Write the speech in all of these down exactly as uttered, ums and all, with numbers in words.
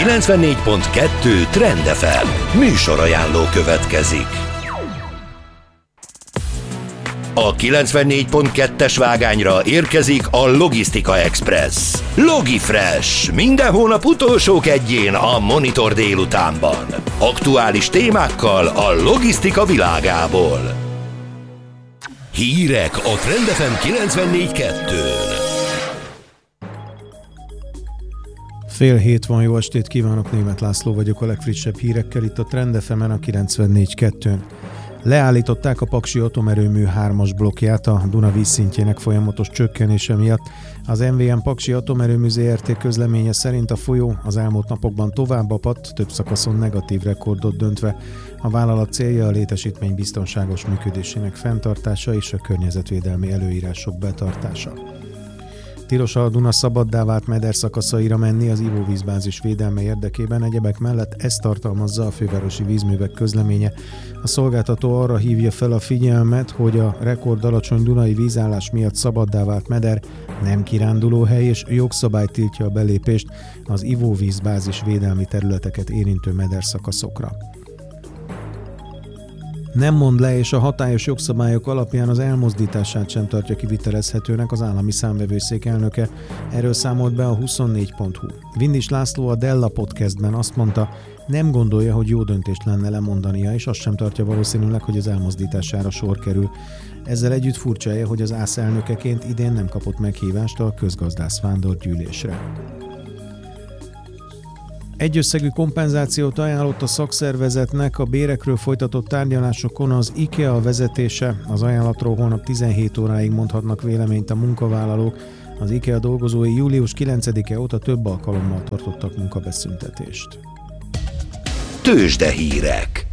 kilencvennégy pont kettő Trend ef em műsorajánló következik. A kilencvennégy pont kettes vágányra érkezik a Logisztika Express. Logifresh. Minden hónap utolsó kedjén a Monitor délutánban. Aktuális témákkal a logisztika világából. Hírek a Trend ef em kilencvennégy pont kettőn. Fél hét van, jó estét kívánok, Németh László vagyok a legfrissebb hírekkel itt a Trend ef emen a kilencvennégy pont kettőn. Leállították a Paksi atomerőmű hármas blokkját a Duna vízszintjének folyamatos csökkenése miatt. Az em vé em Paksi atomerőmű zé er té közleménye szerint a folyó az elmúlt napokban tovább apadt, több szakaszon negatív rekordot döntve. A vállalat célja a létesítmény biztonságos működésének fenntartása és a környezetvédelmi előírások betartása. Tilos a Duna szabaddá vált meder szakaszaira menni az ivóvízbázis védelme érdekében, egyebek mellett ezt tartalmazza a fővárosi vízművek közleménye. A szolgáltató arra hívja fel a figyelmet, hogy a rekord alacsony dunai vízállás miatt szabaddá vált meder nem kirándulóhely, és jogszabály tiltja a belépést az ivóvízbázis védelmi területeket érintő meder szakaszokra. Nem mond le, és a hatályos jogszabályok alapján az elmozdítását sem tartja kivitelezhetőnek az állami számvevőszék elnöke. Erről számolt be a huszonnégy pont hu. Vindis László a Della Podcastben azt mondta, nem gondolja, hogy jó döntést lenne lemondania, és azt sem tartja valószínűleg, hogy az elmozdítására sor kerül. Ezzel együtt furcsája, hogy az ÁSZ elnökeként idén nem kapott meghívást a közgazdász vándorgyűlésre. Egyösszegű kompenzációt ajánlott a szakszervezetnek a bérekről folytatott tárgyalásokon az IKEA vezetése. Az ajánlatról holnap tizenhét óráig mondhatnak véleményt a munkavállalók. Az IKEA dolgozói július kilencedike óta több alkalommal tartottak munkabeszüntetést. Tőzsdehírek.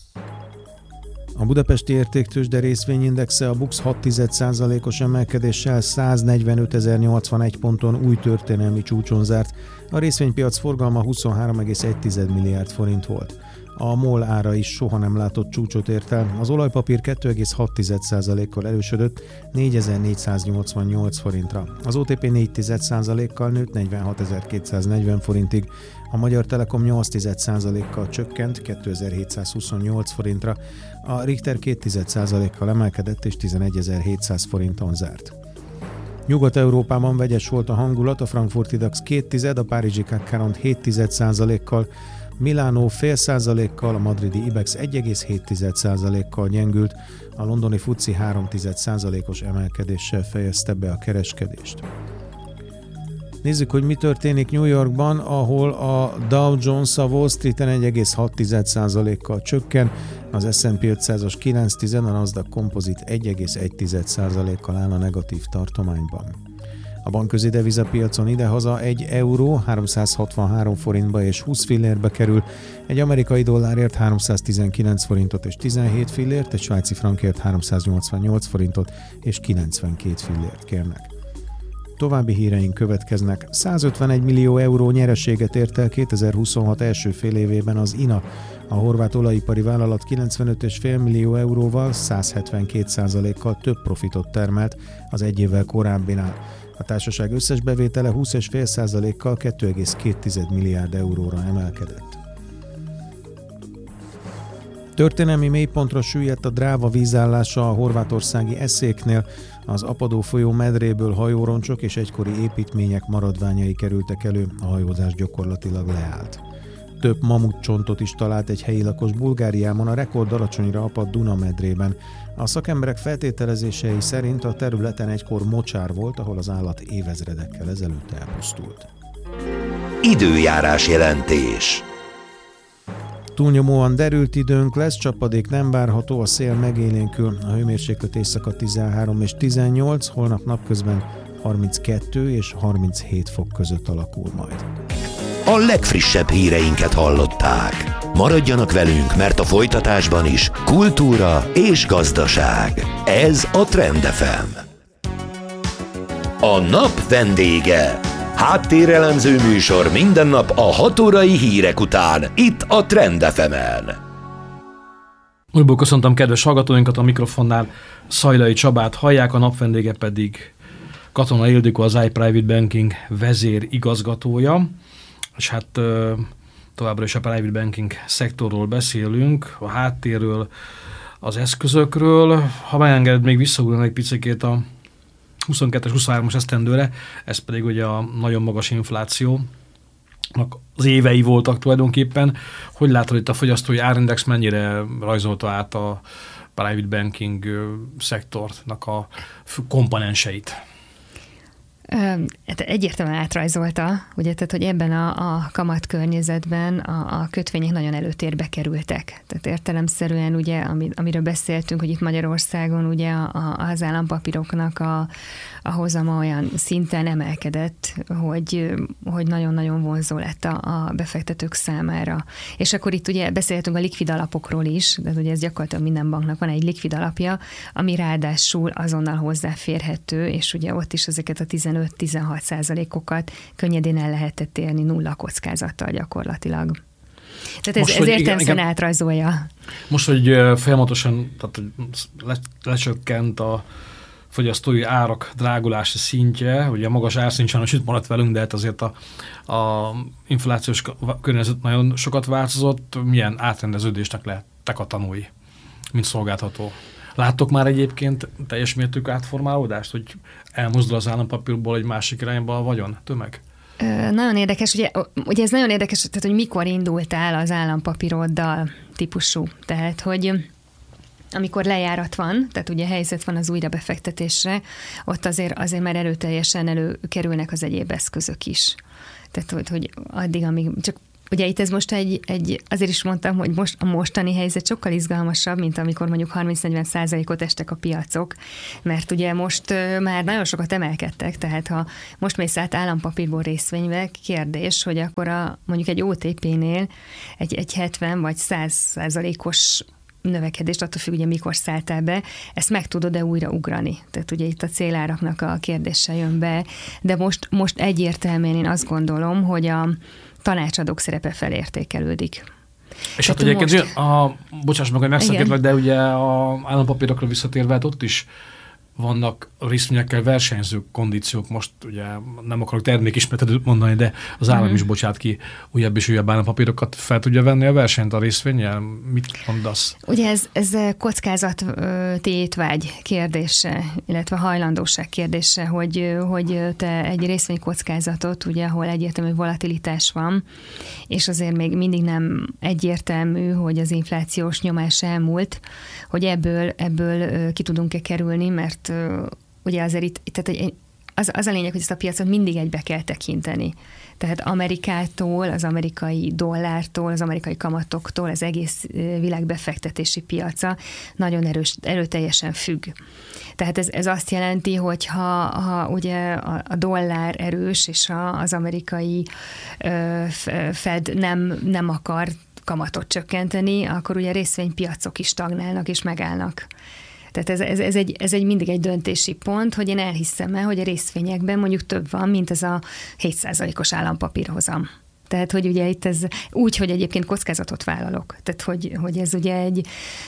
A budapesti értéktőzsde részvényindexe a BUX hat egész egy százalékos emelkedéssel száznegyvenötezer-nyolcvanegy ponton új történelmi csúcson zárt. A részvénypiac forgalma huszonhárom egész egy milliárd forint volt. A MOL ára is soha nem látott csúcsot ért el. Az olajpapír két egész hat százalékkal erősödött négyezer-négyszáznyolcvannyolc forintra. Az o té pé négy százalékkal nőtt negyvenhatezer-kétszáznegyven forintig. A Magyar Telekom nyolc százalékkal csökkent kétezer-hétszázhuszonnyolc forintra. A Richter két százalékkal emelkedett és tizenegyezer-hétszáz forinton zárt. Nyugat-Európában vegyes volt a hangulat, a frankfurti DAX két tized, a párizsi C A C Quarante hét százalékkal, Milánó fél százalékkal, a madridi IBEX egy egész hét százalékkal gyengült, a londoni FTSE három százalékos emelkedéssel fejezte be a kereskedést. Nézzük, hogy mi történik New Yorkban, ahol a Dow Jones a Wall Streeten egy egész hat százalékkal csökken, az es and pé ötszázas kilenc tized, a Nasdaq Composite egy egész egy százalékkal áll a negatív tartományban. A bankközi devizapiacon idehaza egy euró háromszázhatvanhárom forintba és húsz fillérbe kerül, egy amerikai dollárért háromszáztizenkilenc forintot és tizenhét fillért, egy svájci frankért háromszáznyolcvannyolc forintot és kilencvenkét fillért kérnek. További híreink következnek. százötvenegy millió euró nyereséget ért el kétezer-huszonhat első fél évében az i en á. A horvát olajipari vállalat kilencvenöt egész öt millió euróval, százhetvenkét százalékkal több profitot termelt az egy évvel korábbinál. A társaság összes bevétele húsz egész öt százalékkal két egész két milliárd euróra emelkedett. Történelmi mélypontra süllyedt a dráva vízállása a horvátországi Eszéknél. Az Apadó folyó medréből hajóroncsok és egykori építmények maradványai kerültek elő, a hajózás gyakorlatilag leállt. Több mamutcsontot is talált egy helyi lakos Bulgáriában a rekord alacsonyra apadt Duna medrében. A szakemberek feltételezései szerint a területen egykor mocsár volt, ahol az állat évezredekkel ezelőtt elpusztult. Időjárás jelentés. Túlnyomóan derült időnk lesz, csapadék nem várható, a szél megélénkül, a hőmérséklet éjszaka tizenhárom és tizennyolc, holnap napközben harminckettő és harminchét fok között alakul majd. A legfrissebb híreinket hallották. Maradjanak velünk, mert a folytatásban is kultúra és gazdaság. Ez a Trend ef em. A nap vendége. Háttérelemző műsor minden nap a hat órai hírek után, itt a Trend ef emen. Újból köszöntöm kedves hallgatóinkat, a mikrofonnál Szajlai Csabát hallják, a nap vendége pedig Katona Ildikó, az iPrivate Banking vezér igazgatója. És hát Továbbra is a private banking szektorról beszélünk, a háttérről, az eszközökről. Ha megengeded, még visszaugrani egy picikét a huszonkettes huszonhármas esztendőre, ez pedig ugye a nagyon magas infláció, az évei voltak tulajdonképpen. Hogy látod itt a fogyasztói árindex mennyire rajzolta át a private banking szektornak a komponenseit? Egyértelműen átrajzolta, ugye, tehát, hogy ebben a, a kamat környezetben a, a kötvények nagyon előtérbe kerültek. Tehát értelemszerűen, ugye, amiről beszéltünk, hogy itt Magyarországon ugye a, az állampapíroknak a, a hozama olyan szinten emelkedett, hogy, hogy nagyon-nagyon vonzó lett a, a befektetők számára. És akkor itt ugye beszéltünk a likvid alapokról is, de ugye ez gyakorlatilag minden banknak van egy likvid alapja, ami ráadásul azonnal hozzáférhető, és ugye ott is ezeket a tizenöt-tizenhat százalékokat könnyedén el lehetett érni nulla kockázattal gyakorlatilag. Tehát ez, ez értelemszerűen átrajzolja. Most, hogy folyamatosan tehát, le, lecsökkent a fogyasztói árak drágulási szintje, ugye a magas árszint sajnos itt maradt velünk, de hát azért a, a inflációs környezet nagyon sokat változott. Milyen átrendeződésnek lehettek a tanúi, mint szolgáltató? Láttok már egyébként teljes mértékű átformálódást, hogy elmozdul az állampapírból egy másik irányba a vagyon tömeg? Ö, nagyon érdekes, ugye, ugye ez nagyon érdekes, tehát, hogy mikor indultál az állampapíroddal típusú. Tehát, hogy amikor lejárat van, tehát ugye helyzet van az újrabefektetésre, ott azért, azért már erőteljesen előkerülnek az egyéb eszközök is. Tehát, hogy, hogy addig, amíg csak ugye itt ez most egy, egy, azért is mondtam, hogy most a mostani helyzet sokkal izgalmasabb, mint amikor mondjuk harminc-negyven százalékot estek a piacok, mert ugye most már nagyon sokat emelkedtek, tehát ha most mész át állampapírból részvénybe, kérdés, hogy akkor a, mondjuk egy o té pé-nél egy, egy hetven vagy száz százalékos növekedést, attól függ, ugye mikor szálltál be, ezt meg tudod-e újra ugrani. Tehát ugye itt a céláraknak a kérdése jön be, de most, most egyértelműen én azt gondolom, hogy a tanácsadók szerepe felértékelődik. És hát ugye most... a, bocsáss meg, hogy megszakítlak, de ugye a állampapírokra visszatérve, hát ott is vannak a részvényekkel versenyző kondíciók, most ugye nem akarok termékismeretedőt mondani, de az állam mm. is bocsát ki újabb és újabb állampapírokat, fel tudja venni a versenyt a részvénnyel? Mit mondasz? Ugye ez, ez kockázat tétvágy kérdése, illetve hajlandóság kérdése, hogy, hogy te egy részvénykockázatot, ugye, ahol egyértelmű volatilitás van, és azért még mindig nem egyértelmű, hogy az inflációs nyomás elmúlt, hogy ebből, ebből ki tudunk-e kerülni, mert ugye azért itt, tehát az, az a lényeg, hogy ezt a piacot mindig egybe kell tekinteni. Tehát Amerikától, az amerikai dollártól, az amerikai kamatoktól az egész világ befektetési piaca nagyon erős, erőteljesen függ. Tehát ez, ez azt jelenti, hogy ha, ha ugye a, a dollár erős, és a, az amerikai ö, Fed nem, nem akar kamatot csökkenteni, akkor ugye részvénypiacok is stagnálnak és megállnak. Tehát ez, ez, ez, egy, ez egy mindig egy döntési pont, hogy én elhiszem-e, hogy a részvényekben mondjuk több van, mint ez a hét százalékos állampapírhozam. Tehát, hogy ugye itt ez úgy, hogy egyébként kockázatot vállalok. Tehát, hogy, hogy ez ugye egy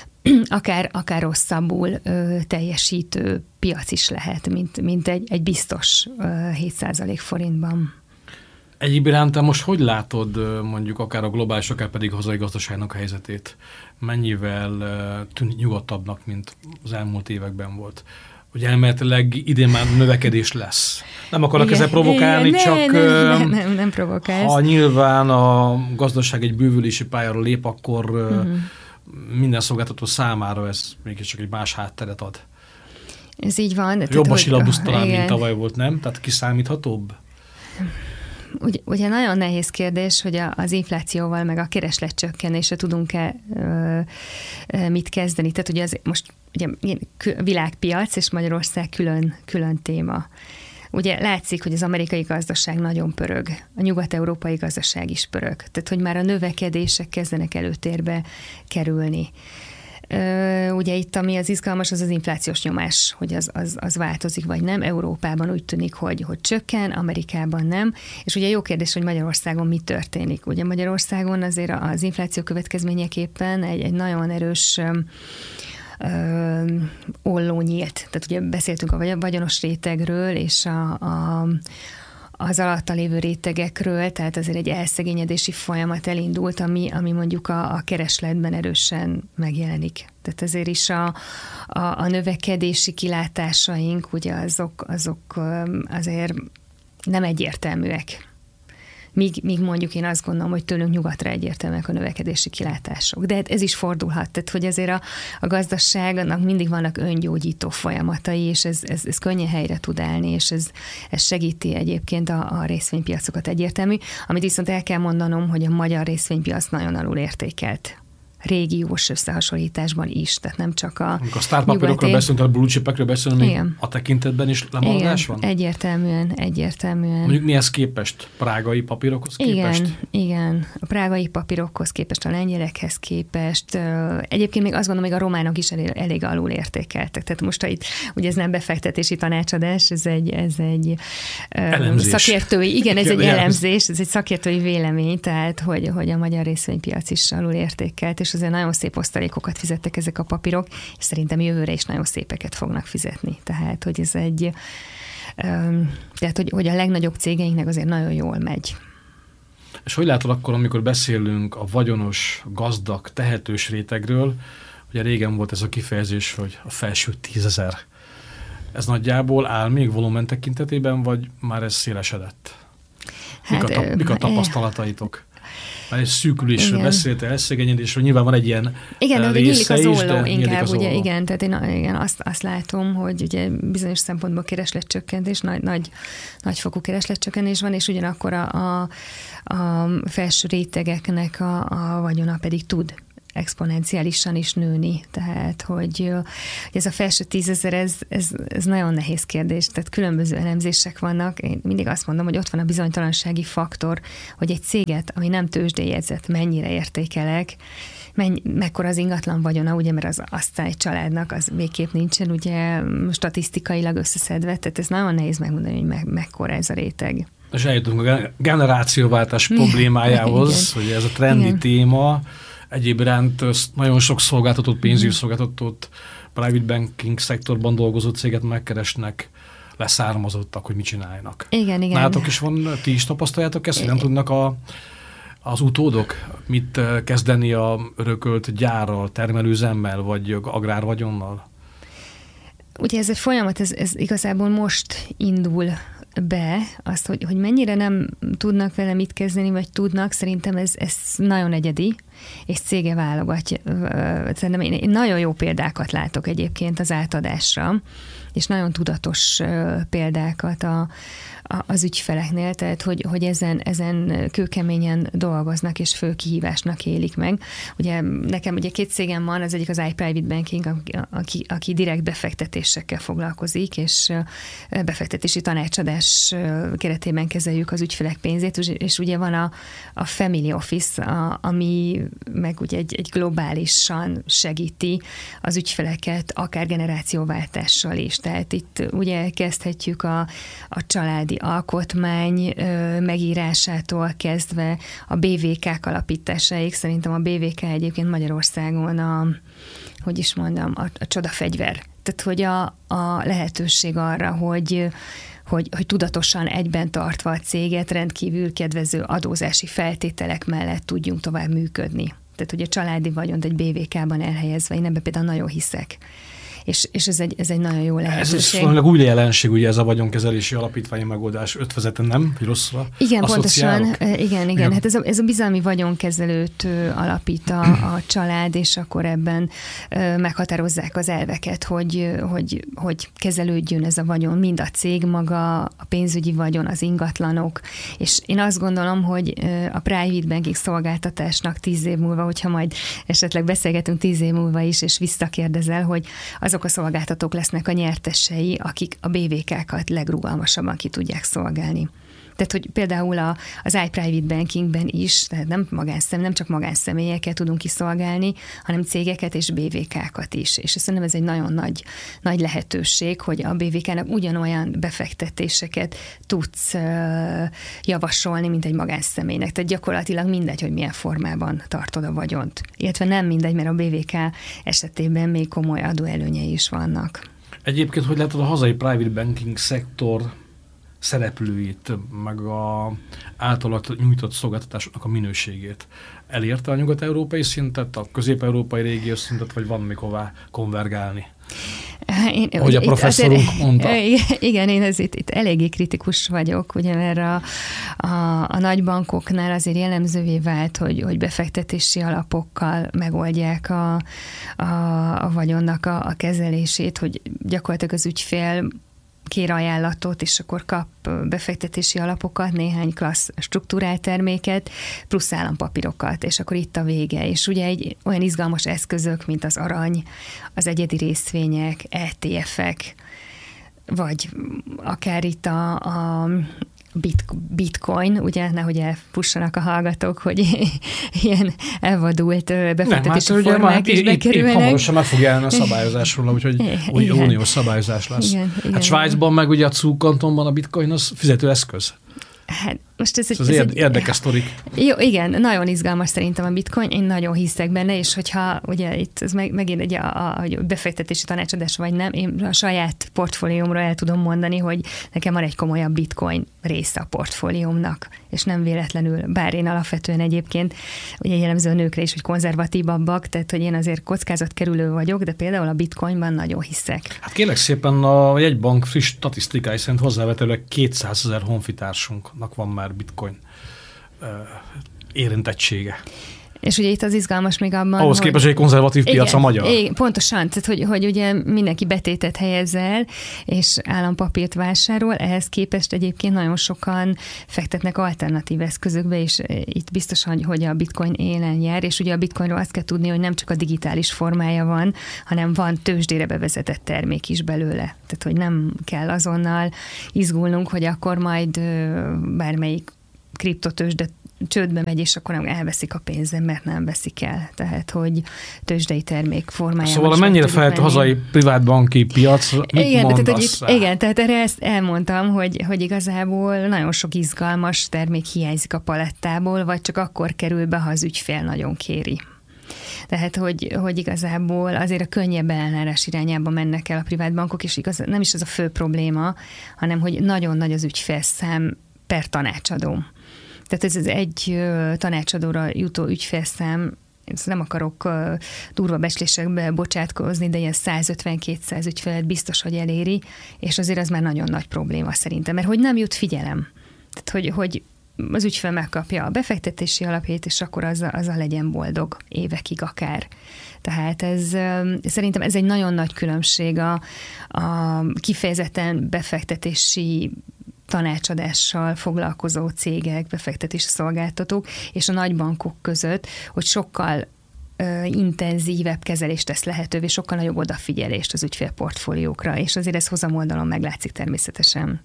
akár, akár rosszabbul ö, teljesítő piac is lehet, mint, mint egy, egy biztos ö, hét százalék forintban. Egyéb iránt te most hogy látod mondjuk akár a globális, akár pedig hazai gazdaságnak a helyzetét? Mennyivel tűnik nyugodtabbnak, mint az elmúlt években volt? Ugye elméletileg idén már növekedés lesz. Nem akarok igen, ezzel provokálni, igen, csak ne, nem, nem, nem provokálsz. Ha nyilván a gazdaság egy bővülési pályára lép, akkor uh-huh. minden szolgáltató számára ez mégiscsak egy más hátteret ad. Ez így van. Jobb a silabusz talán, mint tavaly volt, nem? Tehát kiszámíthatóbb? Ugye, ugye nagyon nehéz kérdés, hogy a, az inflációval meg a kereslet csökkenésre tudunk-e ö, ö, mit kezdeni. Tehát ugye az, most ugye világpiac és Magyarország külön, külön téma. Ugye látszik, hogy az amerikai gazdaság nagyon pörög, a nyugat-európai gazdaság is pörög. Tehát, hogy már a növekedések kezdenek előtérbe kerülni. Ugye itt, ami az izgalmas, az az inflációs nyomás, hogy az, az, az változik, vagy nem. Európában úgy tűnik, hogy, hogy csökken, Amerikában nem. És ugye jó kérdés, hogy Magyarországon mi történik. Ugye Magyarországon azért az infláció következményeképpen egy, egy nagyon erős ö, olló nyílt. Tehát ugye beszéltünk a vagyonos rétegről, és a, a az alatta lévő rétegekről, tehát azért egy elszegényedési folyamat elindult, ami, ami mondjuk a, a keresletben erősen megjelenik. Tehát azért is a, a, a növekedési kilátásaink, ugye azok, azok azért nem egyértelműek. Míg, míg mondjuk én azt gondolom, hogy tőlünk nyugatra egyértelműek a növekedési kilátások. De ez is fordulhat, tehát hogy azért a, a gazdaságnak mindig vannak öngyógyító folyamatai, és ez, ez, ez könnyen helyre tud állni, és ez, ez segíti egyébként a, a részvénypiacokat egyértelmű. Amit viszont el kell mondanom, hogy a magyar részvénypiac nagyon alul értékelt. Régiós összehasonlításban is, tehát nem csak a Amikor a sztárpapírokról beszélünk, a blue chipekről beszélünk, még a tekintetben is lemaradás igen, van? egyértelműen, egyértelműen. Mondjuk mihez képest? Prágai papírokhoz képest? Igen, igen. A prágai papírokhoz képest, a lengyelekhez képest. Egyébként még azt gondolom, még a románok is elég, elég alul értékeltek. Tehát most, ha itt, ugye ez nem befektetési tanácsadás, ez egy, ez egy szakértői, igen, ez egy elemzés, ez egy szakértői vélemény, tehát hogy, hogy a magyar részvénypiac is alul értékelt, és azért nagyon szép osztalékokat fizettek ezek a papírok, és szerintem jövőre is nagyon szépeket fognak fizetni. Tehát, hogy ez egy, tehát, hogy, hogy a legnagyobb cégeinknek azért nagyon jól megy. És hogy látod akkor, amikor beszélünk a vagyonos, gazdag, tehetős rétegről, ugye régen volt ez a kifejezés, hogy a felső tízezer. Ez nagyjából áll még volumen tekintetében, vagy már ez szélesedett? Mik, hát, a, mik a tapasztalataitok? Mert egy szűkülésről beszélt, elszegényedésről, nyilván van egy ilyen igen, de része nyílik az olló, is, de inkább, az ugye, olló. igen, tehát én igen, azt, azt látom, hogy ugye bizonyos szempontból keresletcsökkentés, nagy, nagy, nagyfokú keresletcsökkentés van, és ugyanakkor a, a, a felső rétegeknek a, a vagyona pedig tud exponenciálisan is nőni. Tehát, hogy ez a felső tízezer, ez, ez, ez nagyon nehéz kérdés, tehát különböző elemzések vannak. Én mindig azt mondom, hogy ott van a bizonytalansági faktor, hogy egy céget, ami nem tőzsdéjegyzett, mennyire értékelek, menny, mekkora az ingatlan vagyona, ugye, mert az aztán egy családnak az végképp nincsen, ugye statisztikailag összeszedve, tehát ez nagyon nehéz megmondani, hogy me, mekkora ez a réteg. És eljutunk a generációváltás problémájához, hogy ez a trendi igen. téma. Egyéb iránt nagyon sok szolgáltatót, pénzügyi szolgáltatót, private banking szektorban dolgozó céget megkeresnek leszármazottak, hogy mit csináljanak. Igen, igen. Nálatok is van, ti is tapasztaljátok ezt, hogy nem tudnak a, az utódok mit kezdeni a örökölt gyárral, termelőzemmel, vagy agrárvagyonnal? Ugye ez egy folyamat, ez, ez igazából most indul be, azt, hogy, hogy mennyire nem tudnak vele mit kezdeni, vagy tudnak, szerintem ez, ez nagyon egyedi, és cége válogatja. Szerintem én, én nagyon jó példákat látok egyébként az átadásra, és nagyon tudatos példákat a, a, az ügyfeleknél, tehát hogy, hogy ezen, ezen kőkeményen dolgoznak, és fő kihívásnak élik meg. Ugye nekem ugye két cégem van, az egyik az iPrivate Banking, aki, aki direkt befektetésekkel foglalkozik, és befektetési tanácsadás keretében kezeljük az ügyfelek pénzét, és ugye van a, a Family Office, a, ami meg ugye egy, egy globálisan segíti az ügyfeleket, akár generációváltással is. Tehát itt ugye kezdhetjük a, a családi alkotmány megírásától kezdve a bé vé ká-k alapításáig. Szerintem a bé vé ká egyébként Magyarországon a, hogy is mondom, a, a csodafegyver. Tehát, hogy a, a lehetőség arra, hogy Hogy, hogy tudatosan egyben tartva a céget rendkívül kedvező adózási feltételek mellett tudjunk tovább működni. Tehát, hogy a családi vagyont egy bé vé ká-ban elhelyezve, én ebben például nagyon hiszek. És, és ez, egy, ez egy nagyon jó lehetőség. Ez új jelenség, ugye ez a vagyonkezelési alapítványi megoldás ötvezeten, nem? Hogy rosszra igen, pontosan. Igen, igen. igen. Hát ez a, ez a bizalmi vagyonkezelőt alapít a, a család, és akkor ebben meghatározzák az elveket, hogy, hogy, hogy kezelődjön ez a vagyon, mind a cég maga, a pénzügyi vagyon, az ingatlanok, és én azt gondolom, hogy a private banking szolgáltatásnak tíz év múlva, hogyha majd esetleg beszélgetünk tíz év múlva is, és visszakérdezel, hogy azok a szolgáltatók lesznek a nyertesei, akik a bé vé ká-kat legrugalmasabban ki tudják szolgálni. Tehát, hogy például a, az iPrivate Bankingben is, tehát nem, magánszem, nem csak magánszemélyeket tudunk kiszolgálni, hanem cégeket és bé vé ká-kat is. És szerintem ez egy nagyon nagy, nagy lehetőség, hogy a bé vé ká-nak ugyanolyan befektetéseket tudsz uh, javasolni, mint egy magánszemélynek. Tehát gyakorlatilag mindegy, hogy milyen formában tartod a vagyont. Illetve nem mindegy, mert a bé vé ká esetében még komoly adóelőnyei is vannak. Egyébként, hogy látod a hazai private banking szektor szereplőit, meg a általad nyújtott szolgáltatásoknak a minőségét. Elérte a nyugat-európai szintet, a közép-európai régiós szintet, vagy van még hová konvergálni? Én, Ahogy a professzorunk azért, mondta. Igen, én ez itt, itt eléggé kritikus vagyok, ugye, mert a, a, a nagybankoknál azért jellemzővé vált, hogy, hogy befektetési alapokkal megoldják a, a, a vagyonnak a, a kezelését, hogy gyakorlatilag az ügyfél kér ajánlatot, és akkor kap befektetési alapokat, néhány klassz struktúrált terméket, plusz állampapírokat, és akkor itt a vége. És ugye egy olyan izgalmas eszközök, mint az arany, az egyedi részvények, é té ef-ek, vagy akár itt a, a bit, bitcoin, ugye, nehogy elfussanak a hallgatók, hogy ilyen elvadult befektetési nem, formák hát, is bekerülnek. Itt hamarosan meg fog jelenni a szabályozásról, úgyhogy úgy uniós szabályozás lesz. Igen, hát igen, Svájcban meg ugye a Zug-kantonban a bitcoin az fizetőeszköz. Hát most ez, ez, ez egy érdekes sztorik. Jó, igen, nagyon izgalmas szerintem a bitcoin, én nagyon hiszek benne, és hogyha ugye itt ez meg, megint egy a, a, a befektetési tanácsadás vagy nem, én a saját portfóliómra el tudom mondani, hogy nekem van egy komolyabb bitcoin része a portfóliómnak, és nem véletlenül, bár én alapvetően egyébként ugye jellemző a nőkre is, hogy konzervatívabbak, tehát hogy én azért kockázatkerülő vagyok, de például a bitcoinban nagyon hiszek. Hát kérlek szépen a jegybank friss statisztikái szerint hozzávetőleg kétszázezer honfitársunknak van már bitcoin uh, érintettsége. És ugye itt az izgalmas még abban, ahhoz hogy... képest, hogy egy konzervatív piac igen, a magyar. Igen, pontosan, tehát hogy, hogy ugye mindenki betétet helyez el, és állampapírt vásárol, ehhez képest egyébként nagyon sokan fektetnek alternatív eszközökbe, és itt biztosan, hogy a bitcoin élen jár, és ugye a bitcoinról azt kell tudni, hogy nem csak a digitális formája van, hanem van tőzsdére bevezetett termék is belőle. Tehát, hogy nem kell azonnal izgulnunk, hogy akkor majd bármelyik kriptotőzsde csődbe megy, és akkor elveszik a pénzem, mert nem veszik el. Tehát, hogy tőzsdei termék formájában. Szóval mennyire felett a hazai privátbanki piac, mit igen, mondasz? Tehát, igen, tehát erre ezt elmondtam, hogy, hogy igazából nagyon sok izgalmas termék hiányzik a palettából, vagy csak akkor kerül be, ha az ügyfél nagyon kéri. Tehát, hogy, hogy igazából azért a könnyebb ellenállás irányába mennek el a privátbankok, és igaz, nem is ez a fő probléma, hanem, hogy nagyon nagy az ügyfélszám per tanácsadó. Tehát ez az egy tanácsadóra jutó ügyfélszám, ezt nem akarok durva becslésekbe bocsátkozni, de ilyen százötven-kétszáz ügyfelet biztos, hogy eléri, és azért az már nagyon nagy probléma szerintem, mert hogy nem jut figyelem. Tehát, hogy, hogy az ügyfél megkapja a befektetési alapját, és akkor az a, az a legyen boldog évekig akár. Tehát ez, szerintem ez egy nagyon nagy különbség a, a kifejezetten befektetési tanácsadással foglalkozó cégek, befektetési szolgáltatók és a nagybankok között, hogy sokkal ö, intenzívebb kezelést tesz lehetővé, sokkal nagyobb odafigyelést az ügyfélportfóliókra, és azért ez hozam oldalon meglátszik természetesen.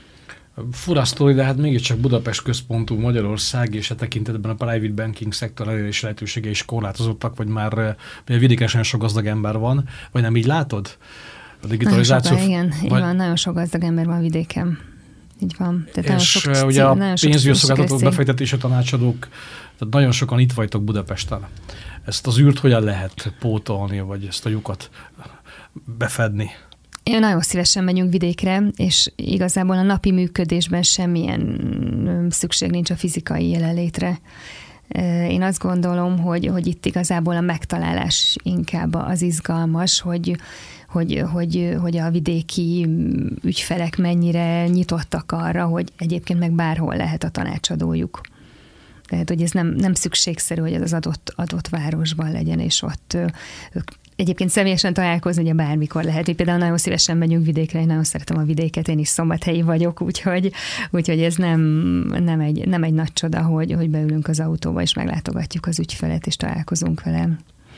Fura sztori, de hát mégiscsak Budapest központú Magyarország, és a tekintetben a private banking szektor elérés lehetősége is korlátozottak, vagy már vagy a vidéken sok gazdag ember van, vagy nem így látod? A digitalizáció... Nagyon sokan, igen, vagy... van, nagyon sok gazdag ember van vidéken. Így van. Tehát és sok ugye a pénzügyi szolgáltatók, befektetési tanácsadók, tehát nagyon sokan itt vagytok Budapesten. Ezt az űrt hogyan lehet pótolni, vagy ezt a lyukat befedni? Én nagyon szívesen megyünk vidékre, és igazából a napi működésben semmilyen szükség nincs a fizikai jelenlétre. Én azt gondolom, hogy, hogy itt igazából a megtalálás inkább az izgalmas, hogy Hogy, hogy, hogy a vidéki ügyfelek mennyire nyitottak arra, hogy egyébként meg bárhol lehet a tanácsadójuk. Tehát, hogy ez nem, nem szükségszerű, hogy ez az adott, adott városban legyen, és ott ők egyébként személyesen találkozni, ugye bármikor lehet. Mi például nagyon szívesen megyünk vidékre, én nagyon szeretem a vidéket, én is szombathelyi vagyok, úgyhogy, úgyhogy ez nem, nem, egy, nem egy nagy csoda, hogy, hogy beülünk az autóba, és meglátogatjuk az ügyfelet, és találkozunk vele.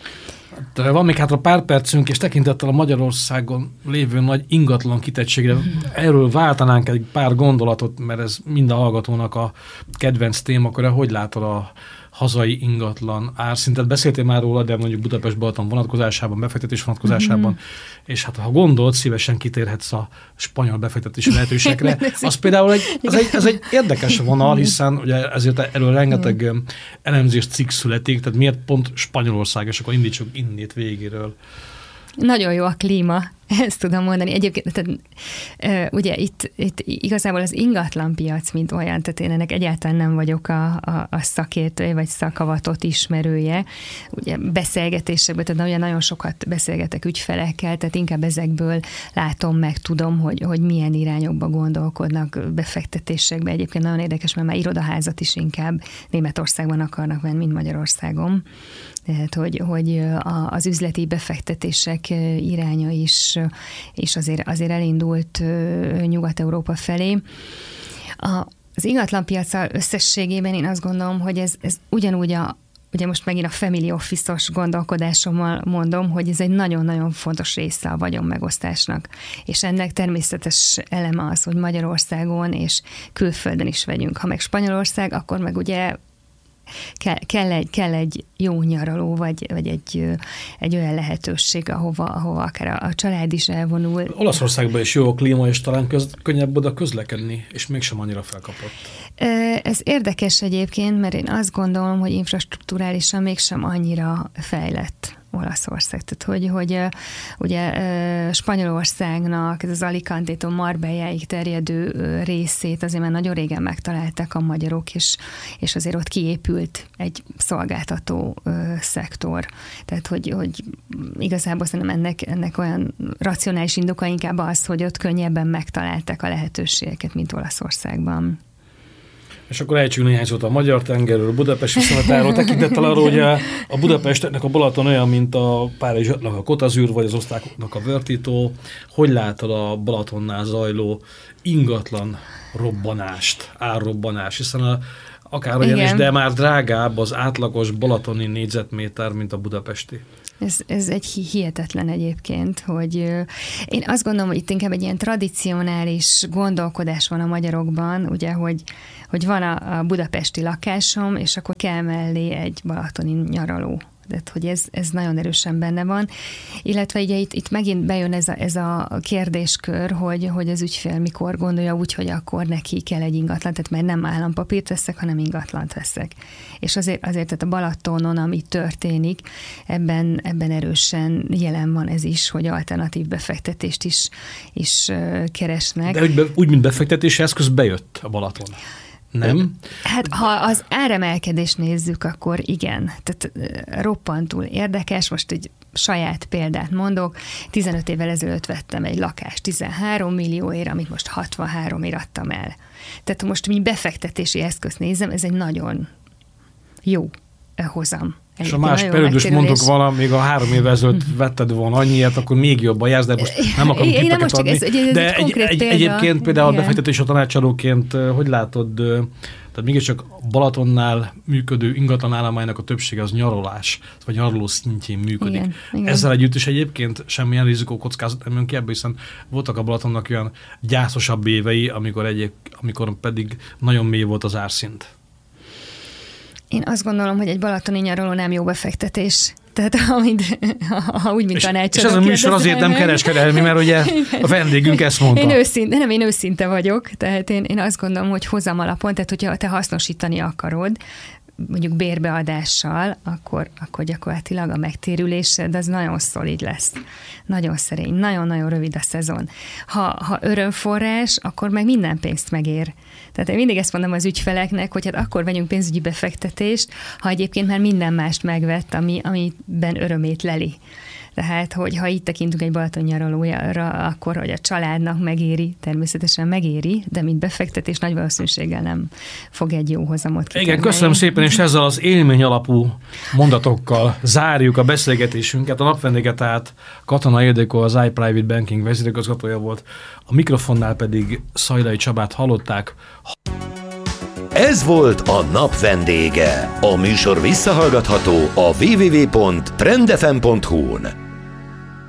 De van még hátra pár percünk, és tekintettel a Magyarországon lévő nagy ingatlan kitettségre, erről váltanánk egy pár gondolatot, mert ez minden hallgatónak a kedvenc témakora. Hogy látod a hazai ingatlan árszintet? Beszéltél már róla, de mondjuk Budapest-Balaton vonatkozásában, befektetés vonatkozásában, mm-hmm. és hát ha gondolod, szívesen kitérhetsz a spanyol befektetési lehetőségekre. Az például egy, ez egy, ez egy érdekes vonal, hiszen ugye ezért erről rengeteg elemzés cikk születik, tehát miért pont Spanyolország, és akkor indítsuk innét végéről. Nagyon jó a klíma. Ezt tudom mondani. Egyébként, tehát, ugye itt, itt igazából az ingatlanpiac, mint olyan, tehát én ennek egyáltalán nem vagyok a, a, a szakértője, vagy szakavatott ismerője. Ugye beszélgetésekben, tehát ugye nagyon sokat beszélgetek ügyfelekkel, tehát inkább ezekből látom meg, tudom, hogy, hogy milyen irányokba gondolkodnak befektetésekbe. Egyébként nagyon érdekes, mert már irodaházat is inkább Németországban akarnak venni, mint Magyarországon. Tehát, hogy, hogy az üzleti befektetések iránya is, és azért, azért elindult Nyugat-Európa felé. Az ingatlanpiacsal összességében én azt gondolom, hogy ez, ez ugyanúgy a ugye most megint a family office-os gondolkodásommal mondom, hogy ez egy nagyon-nagyon fontos része a vagyonmegosztásnak. És ennek természetes eleme az, hogy Magyarországon és külföldön is vegyünk. Ha meg Spanyolország, akkor meg ugye kell, kell, egy, kell egy jó nyaraló, vagy, vagy egy, egy olyan lehetőség, ahova, ahova akár a, a család is elvonul. Olaszországban is jó a klíma, és talán köz, könnyebb oda közlekedni, és mégsem annyira felkapott. Ez érdekes egyébként, mert én azt gondolom, hogy infrastrukturálisan mégsem annyira fejlett Olaszország. Tehát, hogy, hogy ugye Spanyolországnak ez az Alicante-tól Marbelláig terjedő részét azért már nagyon régen megtalálták a magyarok, és, és azért ott kiépült egy szolgáltató szektor. Tehát, hogy, hogy igazából szerintem ennek, ennek olyan racionális indoka inkább az, hogy ott könnyebben megtalálták a lehetőségeket, mint Olaszországban. És akkor ejtsünk néhány szót a magyar tengerről, Budapest viszonylatáról, tekintettel arról, hogy a Budapestnek a Balaton olyan, mint a Párizsnak a Côte d'Azur, vagy az osztrákoknak a Vertito. Hogy látod a Balatonnál zajló ingatlan robbanást, árrobbanást, hiszen a, akár olyan is, de már drágább az átlagos balatoni négyzetméter, mint a budapesti. Ez, ez egy hihetetlen egyébként, hogy én azt gondolom, hogy itt inkább egy ilyen tradicionális gondolkodás van a magyarokban, ugye, hogy, hogy van a, a budapesti lakásom, és akkor kell mellé egy balatoni nyaraló. Tehát, hogy ez, ez nagyon erősen benne van. Illetve ugye itt, itt megint bejön ez a, ez a kérdéskör, hogy, hogy az ügyfél mikor gondolja úgy, hogy akkor neki kell egy ingatlan, tehát mert nem állampapírt veszek, hanem ingatlant veszek. És azért, azért tehát a Balatonon, ami történik, ebben, ebben erősen jelen van ez is, hogy alternatív befektetést is, is keresnek. De úgy, be, úgy mint befektetési eszköz bejött a Balaton. Nem? Hát ha az áremelkedést nézzük, akkor igen. Tehát roppantul érdekes, most egy saját példát mondok. tizenöt évvel ezelőtt vettem egy lakást tizenhárom millióért, amit most hatvanháromért adtam el. Tehát most mi befektetési eszközt nézem, ez egy nagyon jó hozam. És a más periódus mondok valami, még a három évvel ezelőtt vetted volna annyiért, akkor még jobban jársz, de most nem akarom tippeket adni. Ez, ez de egy, egy, egyébként például igen. A befektetési tanácsadóként hogy látod, tehát mégiscsak Balatonnál működő ingatlanállománynak a többsége az nyaralás, vagy nyaraló szintjén működik. Igen, igen. Ezzel együtt is egyébként semmilyen rizikókockázat nem jön ki ebből, hiszen voltak a Balatonnak olyan gyászosabb évei, amikor, egyéb, amikor pedig nagyon mély volt az árszint. Én azt gondolom, hogy egy balatoni nyaraló nem jó befektetés. Tehát amint, ha úgy, mint tanácsadó. És ez a műsor azért nem kereskedelmi, mert ugye a vendégünk ezt mondta. Én őszinte, nem, én őszinte vagyok, tehát én, én azt gondolom, hogy hozam alapon, tehát hogyha te hasznosítani akarod, mondjuk bérbeadással, akkor, akkor gyakorlatilag a megtérülésed az nagyon szolid lesz. Nagyon szerény, nagyon-nagyon rövid a szezon. Ha, ha örömforrás, akkor meg minden pénzt megér. Tehát én mindig ezt mondom az ügyfeleknek, hogy hát akkor vegyünk pénzügyi befektetést, ha egyébként már minden mást megvett, ami, amiben örömét leli. Tehát, hogy ha itt tekintünk egy Balaton nyaralójára, akkor, hogy a családnak megéri, természetesen megéri, de mint befektetés nagy valószínűséggel nem fog egy jó hozamot kitermelni. Igen, köszönöm szépen, és ezzel az élmény alapú mondatokkal zárjuk a beszélgetésünket. A napvendége tehát Katona Ildikó, az iPrivate Banking vezérigazgatója volt, a mikrofonnál pedig Szajdai Csabát hallották. Ez volt a nap vendége. A műsor visszahallgatható a double-u double-u double-u pont trend f m pont hu-n.